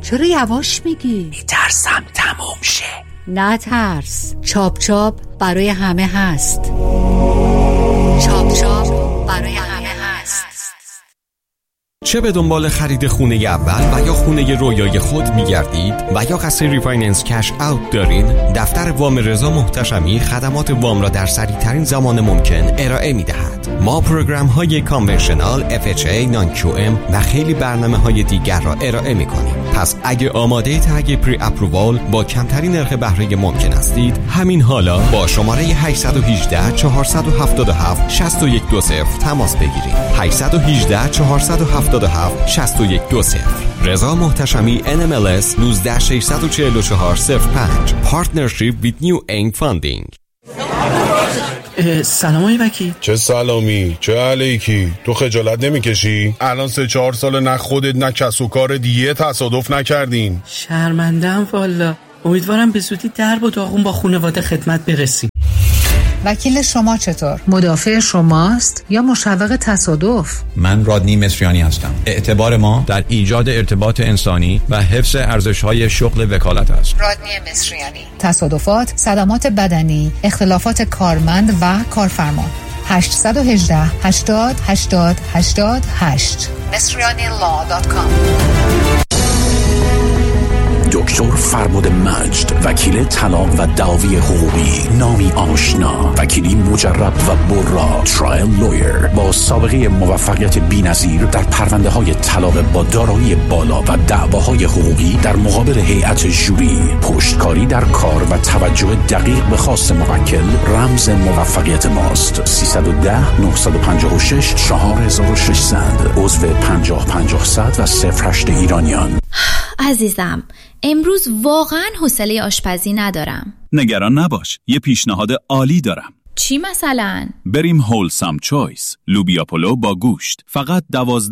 چرا یواش میگی؟ میترسم تموم شه. نه ترس، چاپ چاپ برای همه هست. چاپ چاپ برای همه هست. چه به دنبال خرید خونه اول و یا خونه رویای خود می‌گردید و یا قصد ریفایننس کش اوت دارید، دفتر وام رضا محتشمی خدمات وام را در سریع‌ترین زمان ممکن ارائه می‌دهد. ما پروگرام‌های کانونشنال، FHA، نان QM و خیلی برنامه‌های دیگر را ارائه می‌کنیم. پس اگه آماده تگ پری اپرووال با کمترین نرخ بهره ممکن هستید، همین حالا با شماره 818 477 6120 تماس بگیرید. 818 477 6120. رضا محتشمی NMLS 1964405. Partnership with New Eng Funding. سلام آقای وکیل. چه سلامی، چه علیکی؟ تو خجالت نمیکشی؟ الان 3-4 سال نه خودت نه کس و کار دیگه تصادف نکردین. شرمنده‌ام والا. امیدوارم به زودی درب و داغون با خانواده خدمت برسیم. وکیل شما چطور؟ مدافع شماست یا مشوق تصادف؟ من رادنی مصریانی هستم. اعتبار ما در ایجاد ارتباط انسانی و حفظ ارزش‌های شغل وکالت است. رادنی مصریانی. تصادفات، صدمات بدنی، اختلافات کارمند و کارفرما. 818 80 80 88 مصریanilaw.com. دکتر فرباد مجد، وکیل طلاق و دعاوی حقوقی، نامی آشنا، وکیلی مجرب و برا، ترایل لویر با سابقه موفقیت بی‌نظیر در پرونده‌های طلاق با دارایی بالا و دعواهای حقوقی در مقابل هیئت ژوری، پشتکاری در کار و توجه دقیق به خواست موکل رمز موفقیت ماست. 310 956 4600 عضو 50-50 و 08 ایرانیان. عزیزم، امروز واقعا حوصله آشپزی ندارم. نگران نباش، یه پیشنهاد عالی دارم. چی مثلا؟ بریم هولسام چویس، لوبیا پلو با گوشت، فقط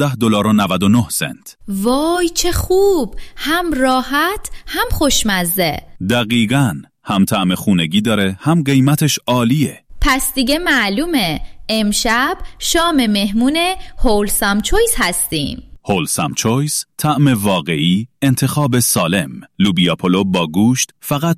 $12.99. وای چه خوب، هم راحت هم خوشمزه. دقیقاً، هم طعم خونگی داره هم قیمتش عالیه. پس دیگه معلومه امشب شام مهمون هولسام چویس هستیم. هولسام چویس، طعم واقعی، انتخاب سالم. لوبیا پلو با گوشت فقط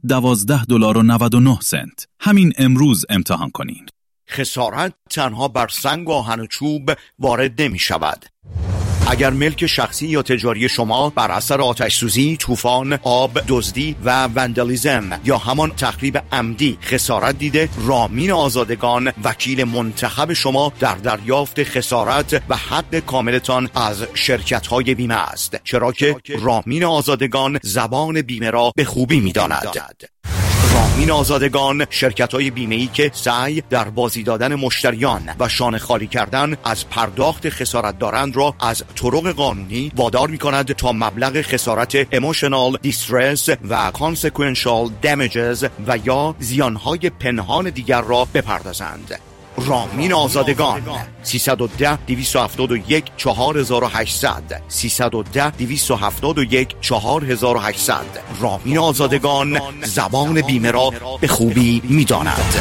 $12.99. همین امروز امتحان کنین. خسارت تنها بر سنگ و آهن و چوب وارد نمی شود. اگر ملک شخصی یا تجاری شما بر اثر آتش سوزی، طوفان، آب، دزدی و وندالیزم یا همان تخریب عمدی خسارت دیده، رامین آزادگان وکیل منتخب شما در دریافت خسارت و حق کاملتان از شرکت‌های بیمه است، چرا که رامین آزادگان زبان بیمه را به خوبی می‌داند. رامین آزادگان شرکت‌های بیمه‌ای که سعی در بازی دادن مشتریان و شانه خالی کردن از پرداخت خسارت دارند را از طرق قانونی وادار می‌کند تا مبلغ خسارت emotional distress و consequential damages و یا زیانهای پنهان دیگر را بپردازند. رامین آزادگان 310 271 4800 310 271 4800. رامین آزادگان زبان بیمه را به خوبی می‌داند.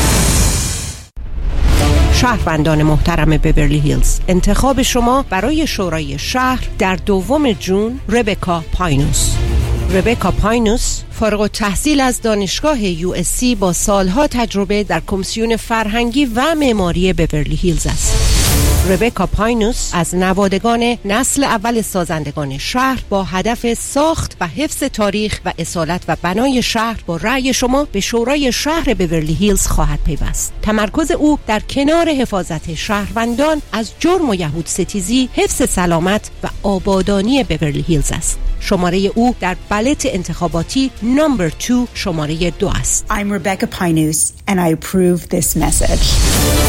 شهروندان محترم بیورلی هیلز، انتخاب شما برای شورای شهر در 2 جون ربکا پاینوس. ربکا پاینوس فارغ التحصیل از دانشگاه USC با سالها تجربه در کمیسیون فرهنگی و معماری بیورلی هیلز است. ربکا پاینوس از نوادگان نسل اول سازندگان شهر با هدف ساخت و حفظ تاریخ و اصالت و بنای شهر با رأی شما به شورای شهر بیورلی هیلز خواهد پیوست. تمرکز او در کنار حفاظت شهروندان از جرم و یهود ستیزی، حفظ سلامت و آبادانی بیورلی هیلز است. شماره او در بالت انتخاباتی نمبر 2 شماره 2 است. I'm Rebecca Pinus and I approve this message.